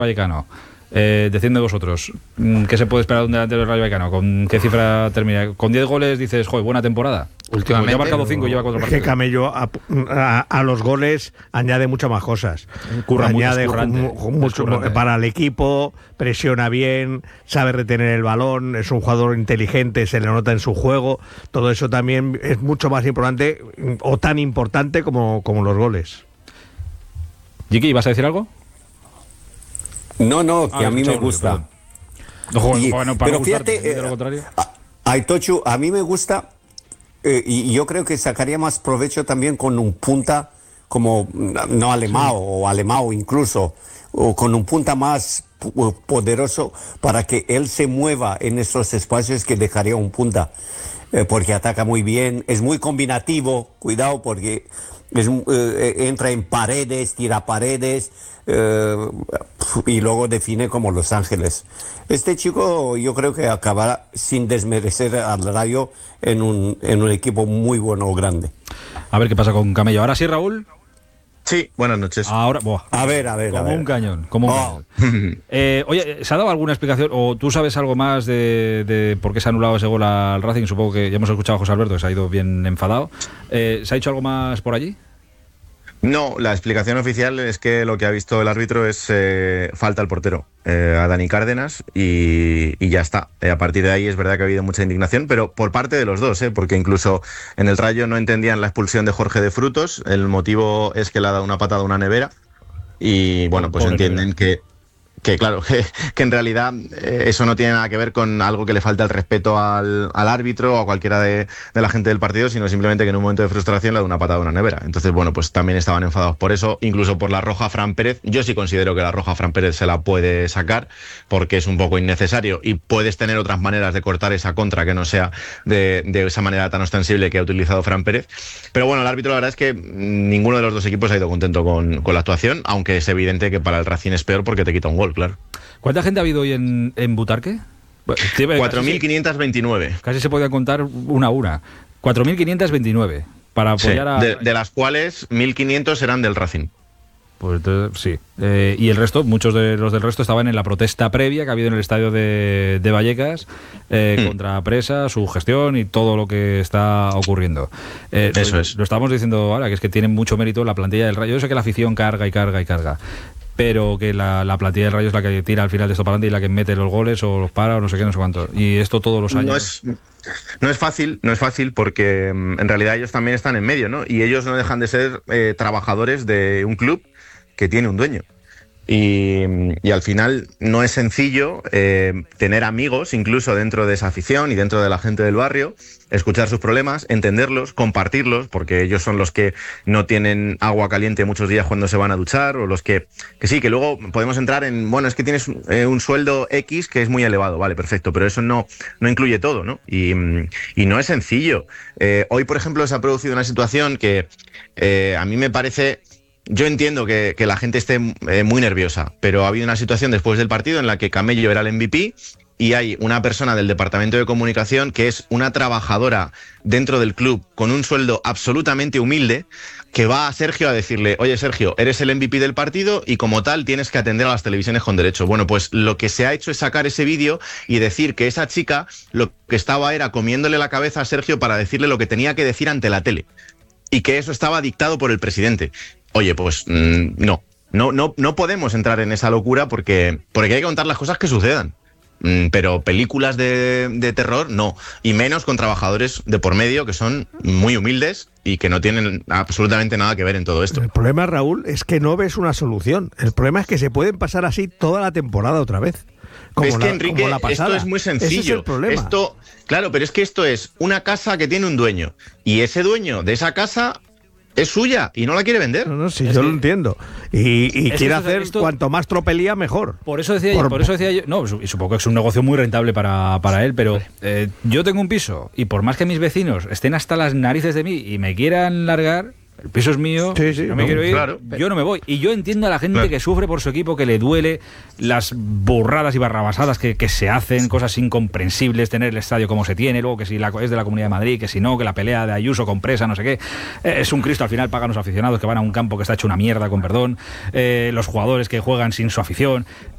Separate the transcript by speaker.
Speaker 1: Vallecano. Decidme vosotros, ¿qué se puede esperar de un delantero del Rayo Vallecano? ¿Con qué cifra termina? ¿Con 10 goles dices, joder, buena temporada?
Speaker 2: Últimamente
Speaker 1: ya ha marcado 5 y lleva 4 partidos.
Speaker 3: Es que Camello a los goles añade muchas más cosas. Añade mucho para el equipo, presiona bien, sabe retener el balón, es un jugador inteligente, se le nota en su juego. Todo eso también es mucho más importante o tan importante como los goles.
Speaker 1: Jiki, ¿vas a decir algo?
Speaker 4: No, que a mí me gusta.
Speaker 1: Pero
Speaker 4: fíjate, Aitochu, a mí me gusta y yo creo que sacaría más provecho también con un punta como, no Alemão o Alemão incluso, o con un punta más poderoso para que él se mueva en esos espacios que dejaría un punta, porque ataca muy bien, es muy combinativo, cuidado porque entra en paredes, tira paredes y luego define como Los Ángeles. Este chico yo creo que acabará, sin desmerecer al Rayo, en un equipo muy bueno o grande.
Speaker 1: A ver qué pasa con Camello. ¿Ahora sí, Raúl?
Speaker 5: Sí, buenas noches.
Speaker 1: Ahora,
Speaker 4: a ver.
Speaker 1: Como un cañón. Oye, ¿se ha dado alguna explicación o tú sabes algo más de por qué se ha anulado ese gol al Racing? Supongo que ya hemos escuchado a José Alberto, que se ha ido bien enfadado. ¿Se ha dicho algo más por allí?
Speaker 5: No, la explicación oficial es que lo que ha visto el árbitro es falta al portero, a Dani Cárdenas, y ya está. A partir de ahí es verdad que ha habido mucha indignación, pero por parte de los dos, porque incluso en el Rayo no entendían la expulsión de Jorge de Frutos. El motivo es que le ha dado una patada a una nevera y bueno, pues entienden que claro, que en realidad eso no tiene nada que ver con algo que le falta el respeto al árbitro o a cualquiera de la gente del partido, sino simplemente que en un momento de frustración le da una patada a una nevera. Entonces, bueno, pues también estaban enfadados por eso, incluso por la roja a Fran Pérez. Yo sí considero que la roja a Fran Pérez se la puede sacar porque es un poco innecesario y puedes tener otras maneras de cortar esa contra que no sea de esa manera tan ostensible que ha utilizado Fran Pérez. Pero bueno, el árbitro, la verdad es que ninguno de los dos equipos ha ido contento con la actuación, aunque es evidente que para el Racing es peor porque te quita un gol. Claro.
Speaker 1: ¿Cuánta gente ha habido hoy en Butarque?
Speaker 5: 4.529.
Speaker 1: Casi se podía contar una a una. 4.529 para apoyar
Speaker 5: de las cuales 1.500 eran del Racing.
Speaker 1: Pues entonces, sí. Y el resto, muchos de los del resto estaban en la protesta previa que ha habido en el estadio de Vallecas contra Presa, su gestión y todo lo que está ocurriendo.
Speaker 5: Eso es.
Speaker 1: Lo estábamos diciendo ahora, que es que tiene mucho mérito la plantilla del Rayo. Yo sé que la afición carga, pero que la plantilla del Rayo es la que tira al final de esto para adelante y la que mete los goles o los para o no sé qué, no sé cuánto. Y esto todos los años.
Speaker 5: No es fácil porque en realidad ellos también están en medio, ¿no? Y ellos no dejan de ser trabajadores de un club que tiene un dueño. Y al final no es sencillo tener amigos incluso dentro de esa afición y dentro de la gente del barrio, escuchar sus problemas, entenderlos, compartirlos, porque ellos son los que no tienen agua caliente muchos días cuando se van a duchar, o los que sí, que luego podemos entrar en, bueno, es que tienes un sueldo X que es muy elevado, vale, perfecto, pero eso no incluye todo, ¿no? Y no es sencillo. Hoy, por ejemplo, se ha producido una situación que a mí me parece... Yo entiendo que la gente esté muy nerviosa, pero ha habido una situación después del partido en la que Camello era el MVP y hay una persona del departamento de comunicación que es una trabajadora dentro del club con un sueldo absolutamente humilde que va a Sergio a decirle: oye, Sergio, eres el MVP del partido y como tal tienes que atender a las televisiones con derecho. Bueno, pues lo que se ha hecho es sacar ese vídeo y decir que esa chica lo que estaba era comiéndole la cabeza a Sergio para decirle lo que tenía que decir ante la tele y que eso estaba dictado por el presidente. Oye, pues no podemos entrar en esa locura porque hay que contar las cosas que sucedan. Pero películas de terror, no. Y menos con trabajadores de por medio que son muy humildes y que no tienen absolutamente nada que ver en todo esto.
Speaker 3: El problema, Raúl, es que no ves una solución. El problema es que se pueden pasar así toda la temporada otra vez.
Speaker 5: Es que, Enrique, esto es muy sencillo.
Speaker 3: Ese es el problema.
Speaker 5: Claro, pero es que esto es una casa que tiene un dueño. Y ese dueño de esa casa... es suya y no la quiere vender.
Speaker 3: No, sí, yo lo entiendo. Y quiere hacer cuanto más tropelía, mejor.
Speaker 1: Por eso decía yo. No, y supongo que es un negocio muy rentable para él, pero yo tengo un piso y por más que mis vecinos estén hasta las narices de mí y me quieran largar, el piso es mío, no me quiero ir, claro. Yo no me voy. Y yo entiendo a la gente que sufre por su equipo, que le duele las burradas y barrabasadas que se hacen, cosas incomprensibles, tener el estadio como se tiene, luego que si es de la Comunidad de Madrid, que si no, que la pelea de Ayuso con Presa, no sé qué. Es un Cristo, al final pagan los aficionados que van a un campo que está hecho una mierda, con perdón, los jugadores que juegan sin su afición.